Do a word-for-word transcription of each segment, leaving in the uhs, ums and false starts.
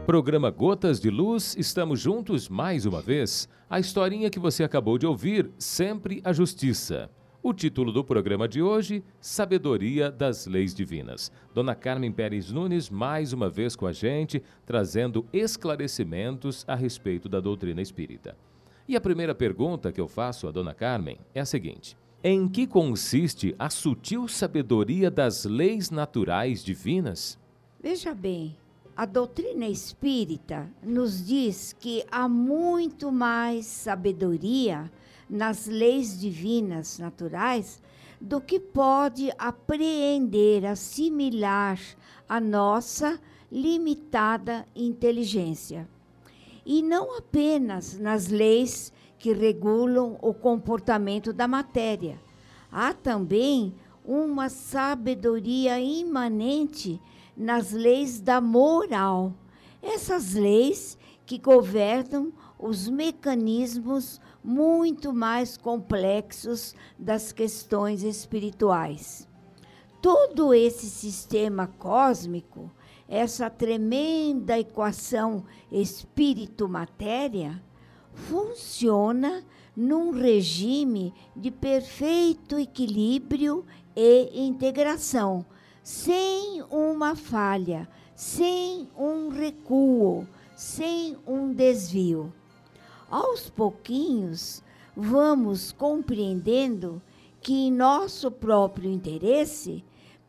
Programa Gotas de Luz, estamos juntos mais uma vez. A historinha que você acabou de ouvir, Sempre a Justiça. O título do programa de hoje, Sabedoria das Leis Divinas. Dona Carmen Pérez Nunes, mais uma vez com a gente, trazendo esclarecimentos a respeito da doutrina espírita. E a primeira pergunta que eu faço à Dona Carmen é a seguinte: em que consiste a sutil sabedoria das leis naturais divinas? Veja bem, a doutrina espírita nos diz que há muito mais sabedoria nas leis divinas naturais do que pode apreender, assimilar a nossa limitada inteligência. E não apenas nas leis que regulam o comportamento da matéria. Há também uma sabedoria imanente nas leis da moral. Essas leis que governam os mecanismos muito mais complexos das questões espirituais. Todo esse sistema cósmico, essa tremenda equação espírito-matéria, funciona num regime de perfeito equilíbrio e integração, sem uma falha, sem um recuo, sem um desvio. Aos pouquinhos, vamos compreendendo que, em nosso próprio interesse,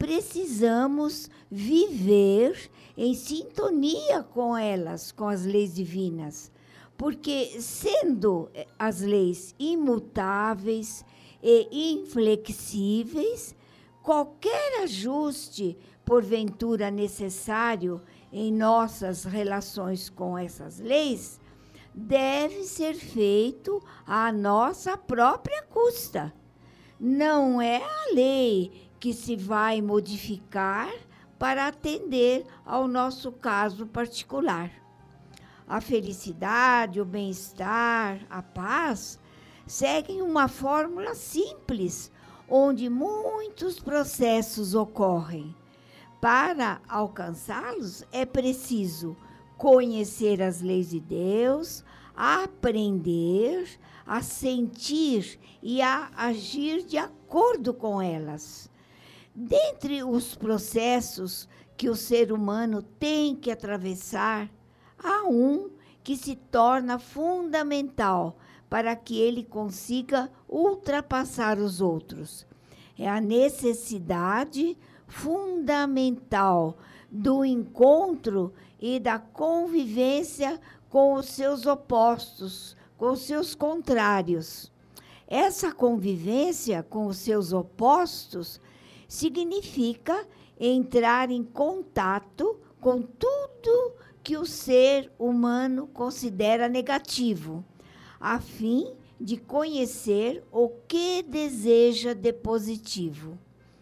precisamos viver em sintonia com elas, com as leis divinas, porque, sendo as leis imutáveis e inflexíveis, qualquer ajuste, porventura necessário em nossas relações com essas leis, deve ser feito à nossa própria custa. Não é a lei que se vai modificar para atender ao nosso caso particular. A felicidade, o bem-estar, a paz seguem uma fórmula simples, onde muitos processos ocorrem. Para alcançá-los, é preciso conhecer as leis de Deus, aprender a sentir e a agir de acordo com elas. Dentre os processos que o ser humano tem que atravessar, há um que se torna fundamental para que ele consiga ultrapassar os outros. É a necessidade fundamental do encontro e da convivência com os seus opostos, com os seus contrários. Essa convivência com os seus opostos significa entrar em contato com tudo que o ser humano considera negativo, a fim de conhecer o que deseja de positivo.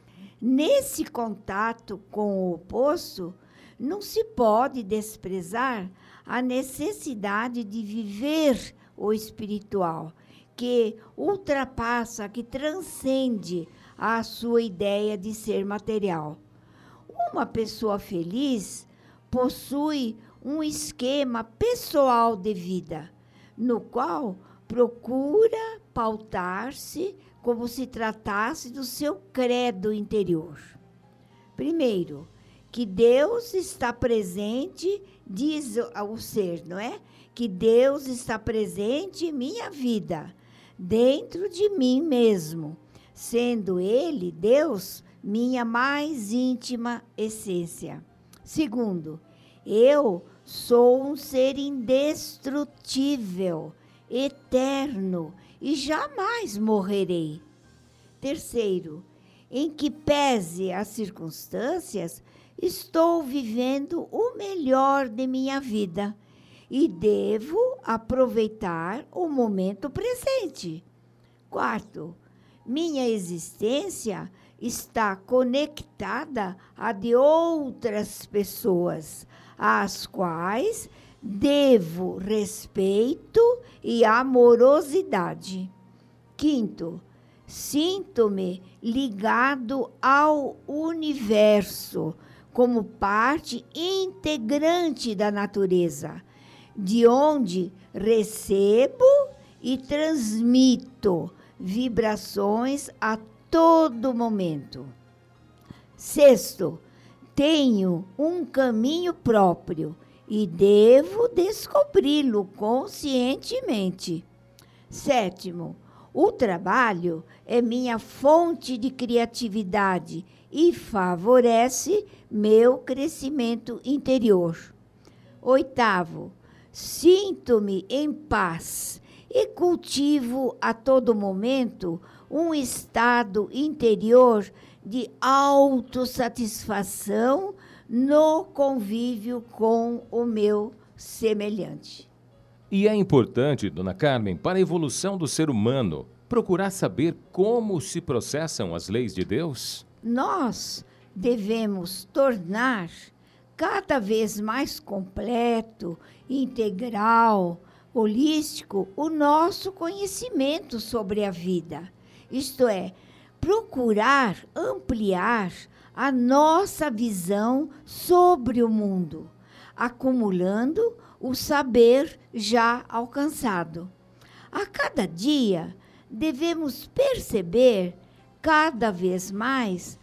Nesse contato com o oposto, não se pode desprezar a necessidade de viver o espiritual, que ultrapassa, que transcende a sua ideia de ser material. Uma pessoa feliz possui um esquema pessoal de vida, no qual procura pautar-se como se tratasse do seu credo interior. Primeiro, que Deus está presente, diz o ser, não é? Que Deus está presente em minha vida, dentro de mim mesmo, sendo Ele, Deus, minha mais íntima essência. Segundo, eu sou um ser indestrutível, eterno, e jamais morrerei. Terceiro, em que pese as circunstâncias, estou vivendo o melhor de minha vida e devo aproveitar o momento presente. Quarto, minha existência está conectada à de outras pessoas, às quais devo respeito e amorosidade. Quinto, sinto-me ligado ao universo, como parte integrante da natureza, de onde recebo e transmito vibrações a todo momento. Sexto, tenho um caminho próprio e devo descobri-lo conscientemente. Sétimo, o trabalho é minha fonte de criatividade e favorece meu crescimento interior. Oitavo, sinto-me em paz e cultivo a todo momento um estado interior de autossatisfação no convívio com o meu semelhante. E é importante, dona Carmen, para a evolução do ser humano, procurar saber como se processam as leis de Deus? Nós devemos tornar cada vez mais completo, integral, holístico o nosso conhecimento sobre a vida. Isto é, procurar ampliar a nossa visão sobre o mundo, acumulando o saber já alcançado. A cada dia, devemos perceber cada vez mais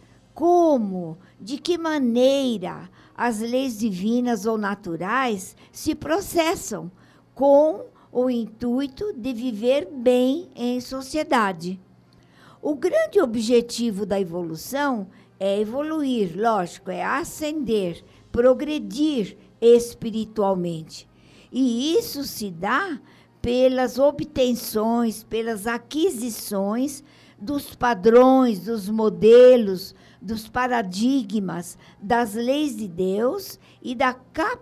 como, de que maneira as leis divinas ou naturais se processam com o intuito de viver bem em sociedade. O grande objetivo da evolução é evoluir, lógico, é ascender, progredir espiritualmente. E isso se dá pelas obtenções, pelas aquisições dos padrões, dos modelos, dos paradigmas, das leis de Deus e da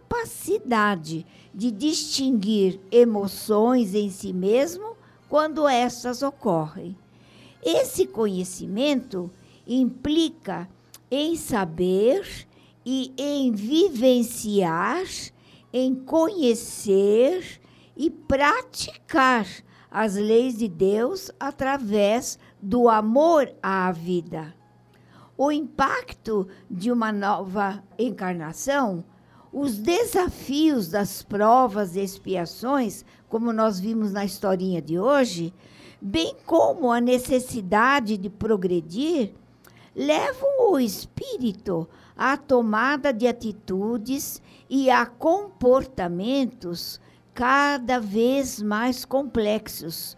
capacidade de distinguir emoções em si mesmo quando estas ocorrem. Esse conhecimento implica em saber e em vivenciar, em conhecer e praticar as leis de Deus através do amor à vida. O impacto de uma nova encarnação, os desafios das provas e expiações, como nós vimos na historinha de hoje, bem como a necessidade de progredir, levam o espírito à tomada de atitudes e a comportamentos cada vez mais complexos,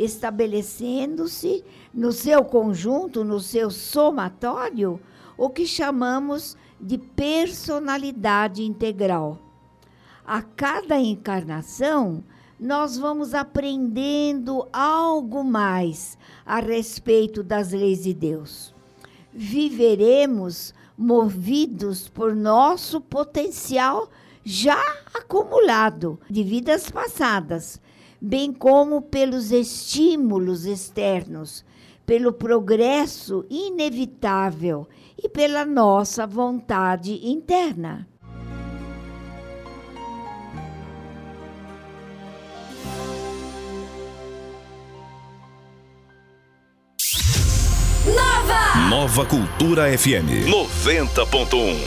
estabelecendo-se no seu conjunto, no seu somatório, o que chamamos de personalidade integral. A cada encarnação, nós vamos aprendendo algo mais a respeito das leis de Deus. Viveremos movidos por nosso potencial já acumulado de vidas passadas, bem como pelos estímulos externos, pelo progresso inevitável e pela nossa vontade interna. Nova! Nova Cultura F M noventa ponto um.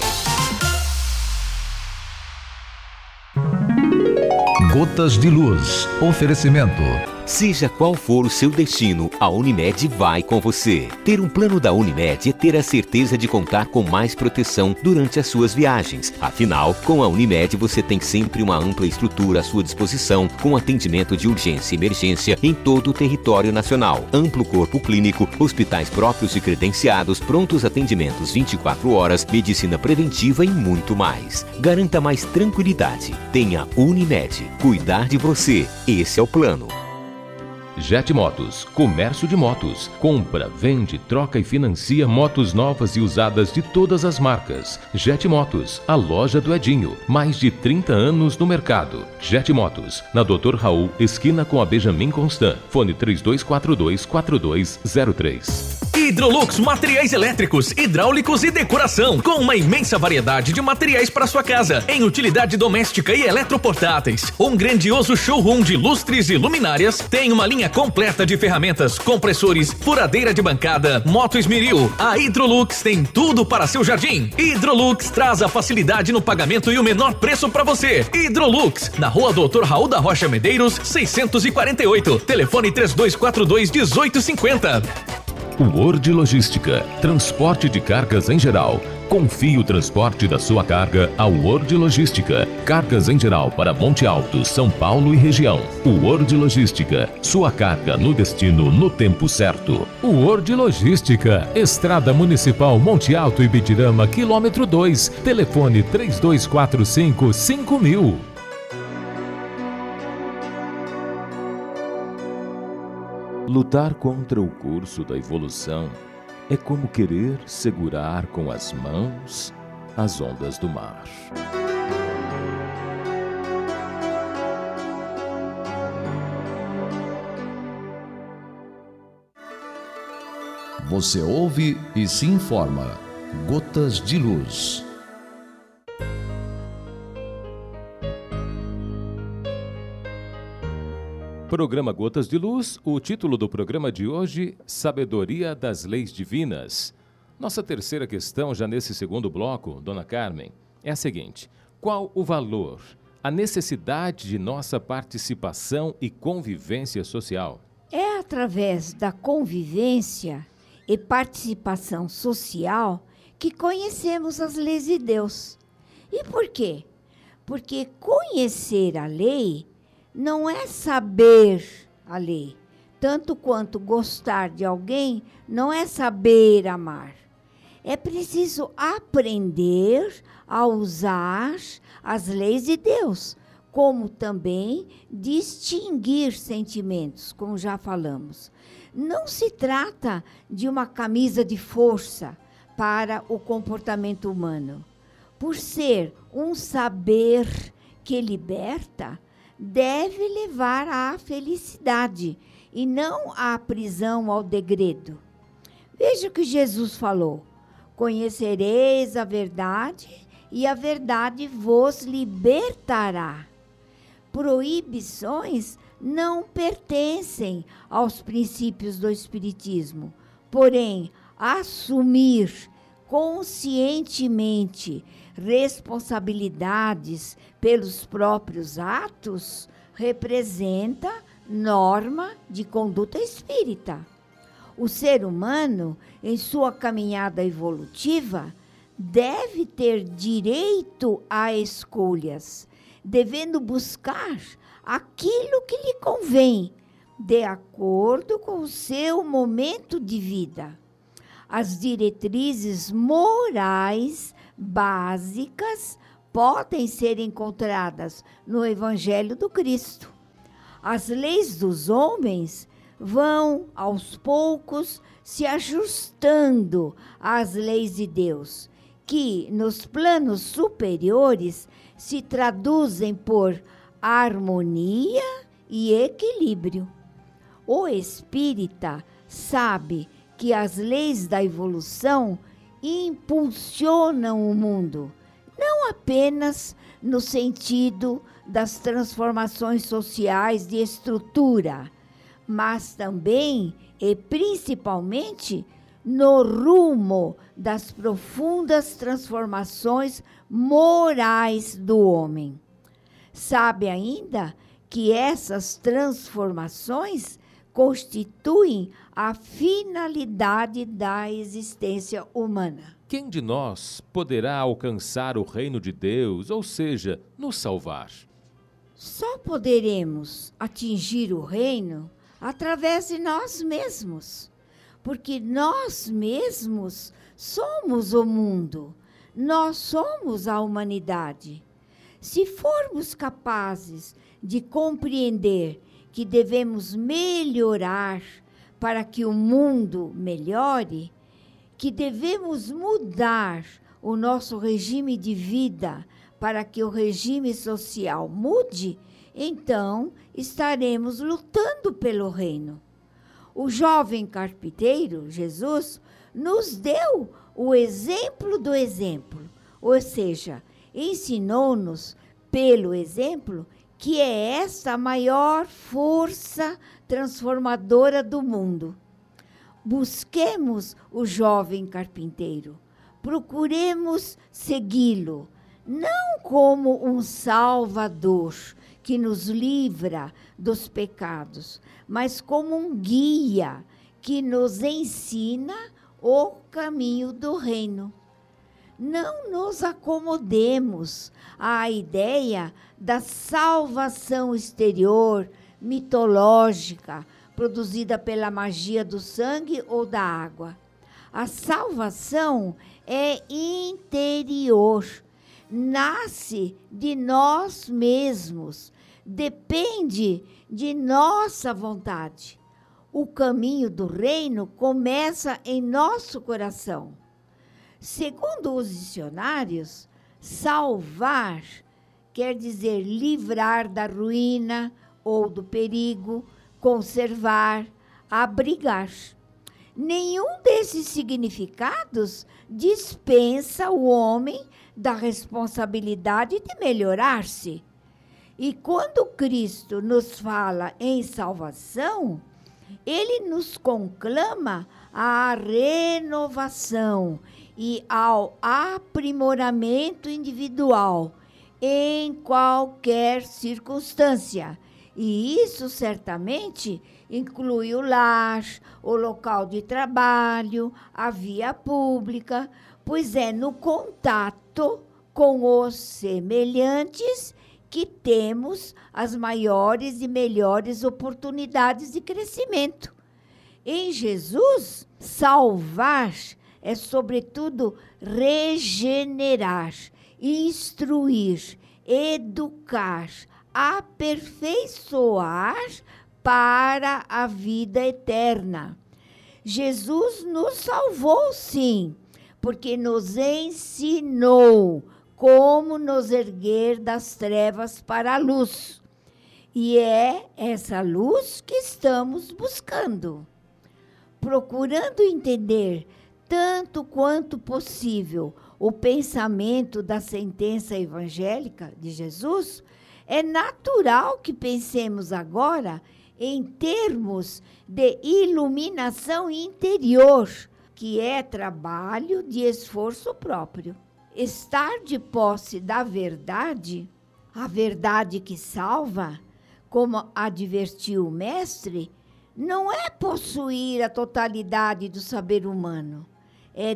Gotas de Luz. Oferecimento. Seja qual for o seu destino, a Unimed vai com você. Ter um plano da Unimed é ter a certeza de contar com mais proteção durante as suas viagens. Afinal, com a Unimed você tem sempre uma ampla estrutura à sua disposição, com atendimento de urgência e emergência em todo o território nacional. Amplo corpo clínico, hospitais próprios e credenciados, prontos atendimentos vinte e quatro horas, medicina preventiva e muito mais. Garanta mais tranquilidade. Tenha Unimed. Cuidar de você. Esse é o plano. Jet Motos, comércio de motos. Compra, vende, troca e financia motos novas e usadas de todas as marcas. Jet Motos, a loja do Edinho. Mais de trinta anos no mercado. Jet Motos, na doutor Raul, esquina com a Benjamin Constant. Fone três dois quatro dois, quatro dois zero três. Hidrolux Materiais Elétricos, Hidráulicos e Decoração, com uma imensa variedade de materiais para sua casa, em utilidade doméstica e eletroportáteis. Um grandioso showroom de lustres e luminárias, tem uma linha completa de ferramentas, compressores, furadeira de bancada, moto esmeril. A Hidrolux tem tudo para seu jardim. Hidrolux traz a facilidade no pagamento e o menor preço para você. Hidrolux, na rua doutor Raul da Rocha Medeiros, seiscentos e quarenta e oito. Telefone três dois quatro dois, um oito cinco zero. Word Logística, transporte de cargas em geral. Confie o transporte da sua carga ao Word Logística. Cargas em geral para Monte Alto, São Paulo e região. Word Logística, sua carga no destino no tempo certo. Word Logística, Estrada Municipal Monte Alto e Bitirama, quilômetro dois. Telefone três dois quatro cinco, cinco mil. Lutar contra o curso da evolução é como querer segurar com as mãos as ondas do mar. Você ouve e se informa. Gotas de Luz. Programa Gotas de Luz, o título do programa de hoje, Sabedoria das Leis Divinas. Nossa terceira questão, já nesse segundo bloco, Dona Carmen, é a seguinte: qual o valor, a necessidade de nossa participação e convivência social? É através da convivência e participação social que conhecemos as leis de Deus. E por quê? Porque conhecer a lei não é saber a lei, tanto quanto gostar de alguém não é saber amar. É preciso aprender a usar as leis de Deus, como também distinguir sentimentos, como já falamos. Não se trata de uma camisa de força para o comportamento humano. Por ser um saber que liberta, deve levar à felicidade e não à prisão, ao degredo. Veja o que Jesus falou: conhecereis a verdade e a verdade vos libertará. Proibições não pertencem aos princípios do Espiritismo, porém, assumir conscientemente responsabilidades pelos próprios atos representa norma de conduta espírita. O ser humano, em sua caminhada evolutiva, deve ter direito a escolhas, devendo buscar aquilo que lhe convém, de acordo com o seu momento de vida. As diretrizes morais básicas podem ser encontradas no Evangelho do Cristo. As leis dos homens vão, aos poucos, se ajustando às leis de Deus, que, nos planos superiores, se traduzem por harmonia e equilíbrio. O espírita sabe que as leis da evolução impulsionam o mundo, não apenas no sentido das transformações sociais de estrutura, mas também e principalmente no rumo das profundas transformações morais do homem. Sabe ainda que essas transformações constituem a finalidade da existência humana. Quem de nós poderá alcançar o reino de Deus, ou seja, nos salvar? Só poderemos atingir o reino através de nós mesmos, porque nós mesmos somos o mundo, nós somos a humanidade. Se formos capazes de compreender que devemos melhorar para que o mundo melhore, que devemos mudar o nosso regime de vida para que o regime social mude, então estaremos lutando pelo reino. O jovem carpinteiro, Jesus, nos deu o exemplo do exemplo, ou seja, ensinou-nos pelo exemplo que é esta a maior força transformadora do mundo. Busquemos o jovem carpinteiro, procuremos segui-lo, não como um salvador que nos livra dos pecados, mas como um guia que nos ensina o caminho do reino. Não nos acomodemos à ideia da salvação exterior, mitológica, produzida pela magia do sangue ou da água. A salvação é interior, nasce de nós mesmos, depende de nossa vontade. O caminho do reino começa em nosso coração. Segundo os dicionários, salvar quer dizer livrar da ruína ou do perigo, conservar, abrigar. Nenhum desses significados dispensa o homem da responsabilidade de melhorar-se. E quando Cristo nos fala em salvação, ele nos conclama à renovação e ao aprimoramento individual em qualquer circunstância. E isso certamente inclui o lar, o local de trabalho, a via pública, pois é no contato com os semelhantes que temos as maiores e melhores oportunidades de crescimento. Em Jesus, salvar é, sobretudo, regenerar, instruir, educar, aperfeiçoar para a vida eterna. Jesus nos salvou, sim, porque nos ensinou como nos erguer das trevas para a luz. E é essa luz que estamos buscando. Procurando entender, tanto quanto possível, o pensamento da sentença evangélica de Jesus, é natural que pensemos agora em termos de iluminação interior, que é trabalho de esforço próprio. Estar de posse da verdade, a verdade que salva, como advertiu o mestre, não é possuir a totalidade do saber humano, é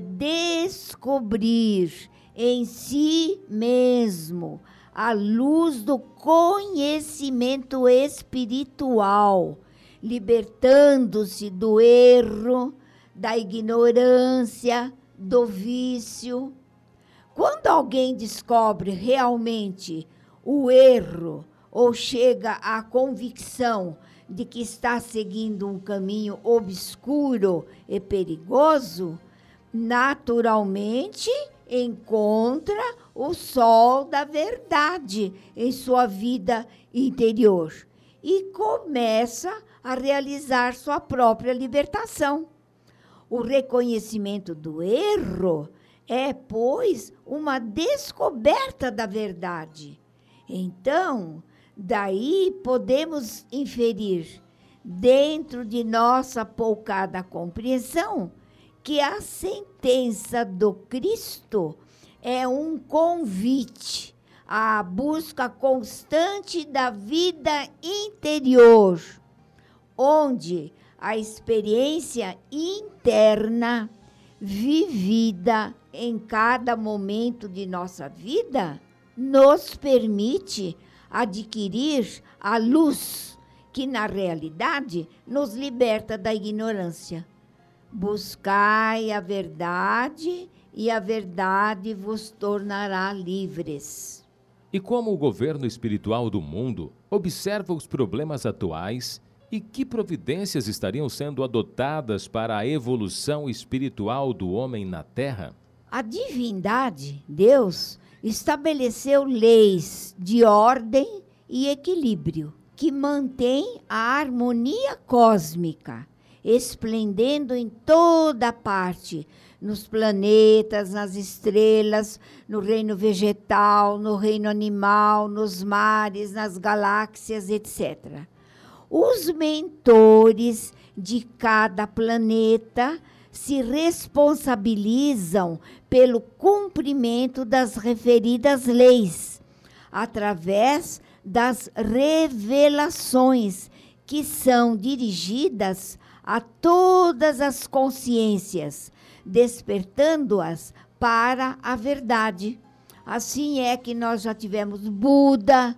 descobrir em si mesmo a luz do conhecimento espiritual, libertando-se do erro, da ignorância, do vício. Quando alguém descobre realmente o erro ou chega à convicção de que está seguindo um caminho obscuro e perigoso, naturalmente encontra o sol da verdade em sua vida interior e começa a realizar sua própria libertação. O reconhecimento do erro é, pois, uma descoberta da verdade. Então, daí podemos inferir, dentro de nossa poucada compreensão, que a sentença do Cristo é um convite à busca constante da vida interior, onde a experiência interna, vivida em cada momento de nossa vida, nos permite adquirir a luz que, na realidade, nos liberta da ignorância. Buscai a verdade, e a verdade vos tornará livres. E como o governo espiritual do mundo observa os problemas atuais e que providências estariam sendo adotadas para a evolução espiritual do homem na Terra? A divindade, Deus, estabeleceu leis de ordem e equilíbrio que mantêm a harmonia cósmica esplendendo em toda parte, nos planetas, nas estrelas, no reino vegetal, no reino animal, nos mares, nas galáxias, etcétera. Os mentores de cada planeta se responsabilizam pelo cumprimento das referidas leis, através das revelações que são dirigidas a todas as consciências, despertando-as para a verdade. Assim é que nós já tivemos Buda,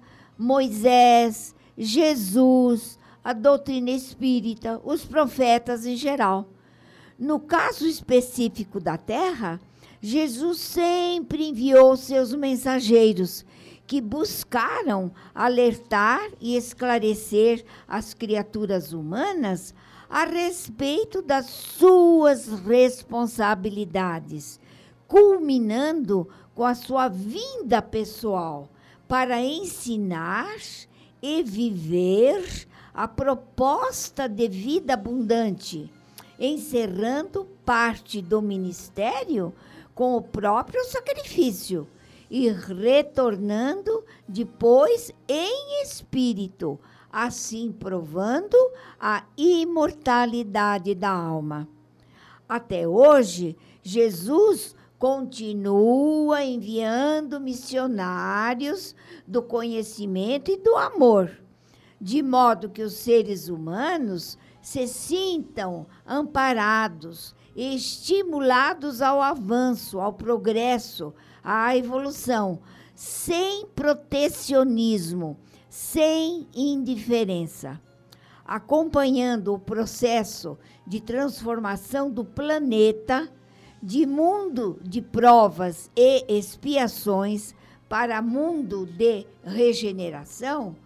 Moisés, Jesus, a doutrina espírita, os profetas em geral. No caso específico da Terra, Jesus sempre enviou seus mensageiros, que buscaram alertar e esclarecer as criaturas humanas a respeito das suas responsabilidades, culminando com a sua vinda pessoal para ensinar e viver a proposta de vida abundante, encerrando parte do ministério com o próprio sacrifício e retornando depois em espírito, assim provando a imortalidade da alma. Até hoje, Jesus continua enviando missionários do conhecimento e do amor, de modo que os seres humanos se sintam amparados, estimulados ao avanço, ao progresso, à evolução, sem protecionismo, sem indiferença. Acompanhando o processo de transformação do planeta, de mundo de provas e expiações para mundo de regeneração,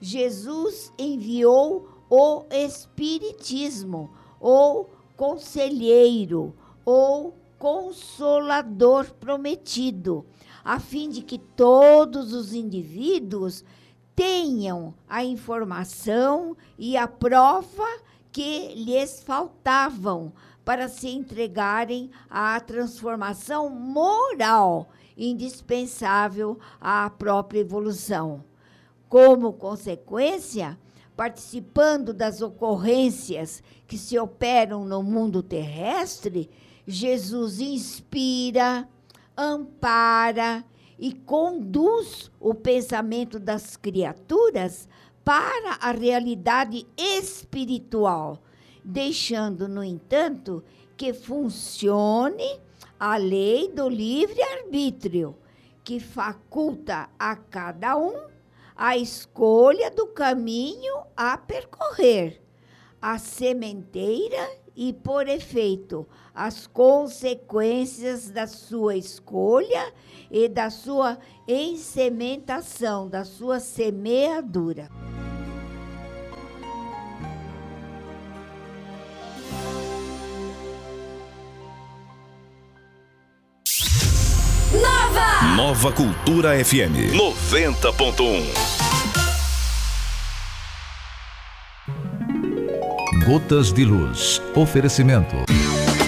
Jesus enviou o Espiritismo, ou conselheiro, ou consolador prometido, a fim de que todos os indivíduos tenham a informação e a prova que lhes faltavam para se entregarem à transformação moral indispensável à própria evolução. Como consequência, participando das ocorrências que se operam no mundo terrestre, Jesus inspira, ampara e conduz o pensamento das criaturas para a realidade espiritual, deixando, no entanto, que funcione a lei do livre-arbítrio, que faculta a cada um a escolha do caminho a percorrer, a sementeira e, por efeito, as consequências da sua escolha e da sua ensementação, da sua semeadura. Nova! Nova Cultura F M noventa ponto um. Gotas de Luz. Oferecimento.